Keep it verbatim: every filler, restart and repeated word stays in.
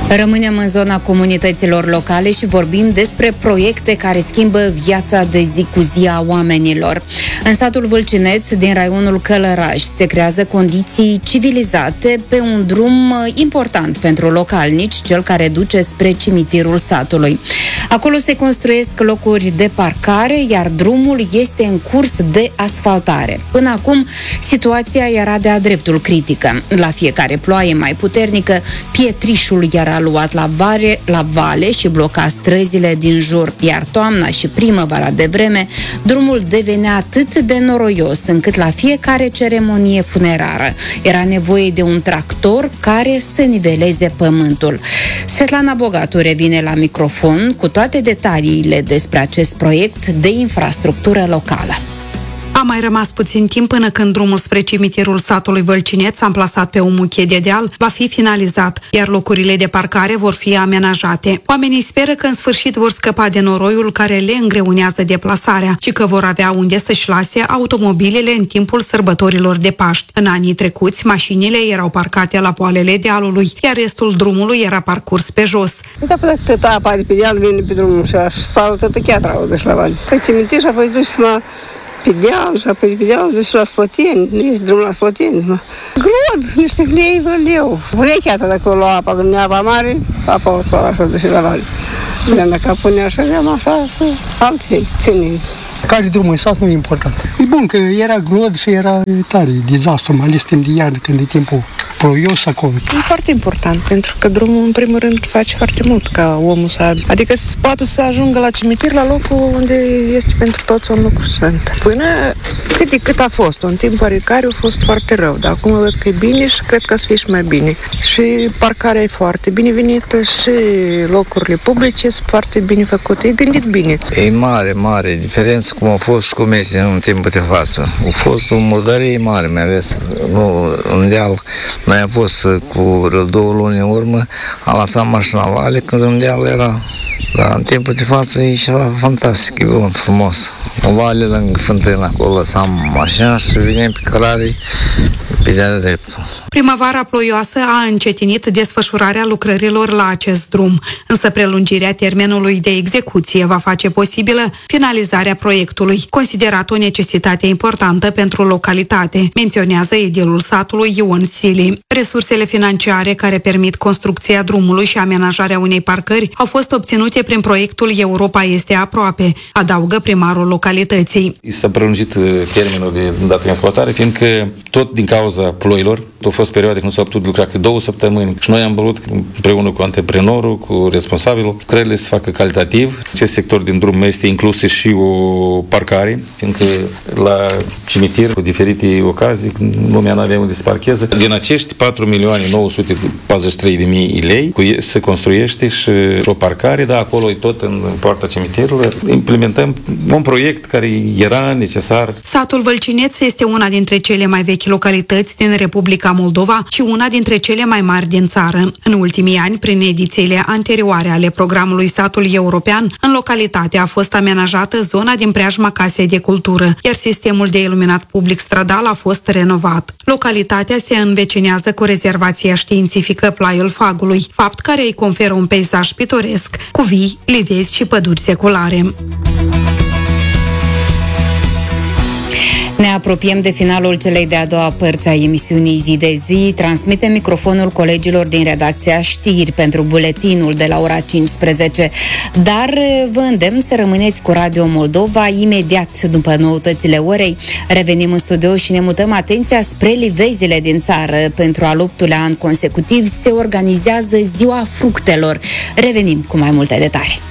Rămânem în zona comunităților locale și vorbim despre proiecte care schimbă viața de zi cu zi a oamenilor. În satul Vâlcineț, din raionul Călăraș, se creează condiții civilizate pe un drum important pentru localnici, cel care duce spre cimitirul satului. Acolo se construiesc locuri de parcare, iar drumul este în curs de asfaltare. Până acum, situația era de-a dreptul critică. La fiecare ploaie mai puternică, pietrișul era luat la vale, la vale și bloca străzile din jur, iar toamna și primăvara de vreme, drumul devenea atât de noroios încât la fiecare ceremonie funerară era nevoie de un tractor care să niveleze pământul. Svetlana Bogatu revine la microfon cu toate detaliile despre acest proiect de infrastructură locală. A mai rămas puțin timp până când drumul spre cimitirul satului Vâlcineț, amplasat pe o muchie de deal, va fi finalizat, iar locurile de parcare vor fi amenajate. Oamenii speră că în sfârșit vor scăpa de noroiul care le îngreunează deplasarea și că vor avea unde să-și lase automobilele în timpul sărbătorilor de Paști. În anii trecuți, mașinile erau parcate la poalele dealului, iar restul drumului era parcurs pe jos. Da, până cât apa de pe deal vine pe drumul și spală toată cheatra de la vale. Pe cimitir și apoi duci să pe deal și apoi pe deal duci la Sloteni, nu este drumul la Sloteni. Glod, niște hlei, leu. Urechea de acolo apa, când e apa mare, apa o spală așa duci la vale. Dar dacă pune așa, așa, altele ține. Care drumul în sat nu e important. E bun că era glod și era tare dezastru, mai ales timp de iarnă, când e timpul ploios acolo. E foarte important, pentru că drumul, în primul rând, face foarte mult ca omul să... Adică poate să ajungă la cimitir, la locul unde este pentru toți un loc sfânt. Până cât de cât a fost, un timp oarecare a fost foarte rău, dar acum văd că e bine și cred că să fie și mai bine. Și parcarea e foarte binevenită și locurile publice sunt foarte bine făcute, e gândit bine. E mare, mare diferență cum a fost și cum este în timpul de față. A fost o murdărie mare, mai ales nu, în deal. Noi am fost cu două luni în urmă, am lăsat mașina la vale când în deal era. Dar în timpul de față e ceva fantastic, e bun, frumos. O vale lângă fântână, acolo lăsam mașina și venim pe cărare pe de-a dreptul. Primăvara ploioasă a încetinit desfășurarea lucrărilor la acest drum, însă prelungirea termenului de execuție va face posibilă finalizarea proiectului, considerat o necesitate importantă pentru localitate, menționează edilul satului Ion Sili. Resursele financiare care permit construcția drumului și amenajarea unei parcări au fost obținute prin proiectul Europa este aproape, adaugă primarul localității. S-a prelungit termenul de dată în exploatare, fiindcă tot din cauza ploilor, a fost perioade când s-au putut lucra câte două săptămâni și noi am vrut împreună cu antreprenorul, cu responsabilul, lucrările să facă calitativ. Acest sector din drum este inclus și o parcare, fiindcă la cimitir, cu diferite ocazii, lumea nu avea unde să parcheze. Din acești patru milioane nouă sute patruzeci și trei de mii lei se construiește și o parcare, dar acolo e tot în poarta cimitirului. Implementăm un proiect care era necesar. Satul Vâlcineț este una dintre cele mai vechi localități din Republica Moldova și una dintre cele mai mari din țară. În ultimii ani, prin edițiile anterioare ale programului Satul European, în localitate a fost amenajată zona din preajma Casei de Cultură, iar sistemul de iluminat public stradal a fost renovat. Localitatea se învecinează cu rezervația științifică Plaiul Fagului, fapt care îi conferă un peisaj pitoresc, cu vii, livezi și păduri seculare. Ne apropiem de finalul celei de-a doua părți a emisiunii Zi de Zi. Transmitem microfonul colegilor din redacția Știri pentru buletinul de la ora cincisprezece. Dar vă îndemn să rămâneți cu Radio Moldova. Imediat după noutățile orei revenim în studio și ne mutăm atenția spre livezile din țară. Pentru al optulea an consecutiv se organizează Ziua Fructelor. Revenim cu mai multe detalii.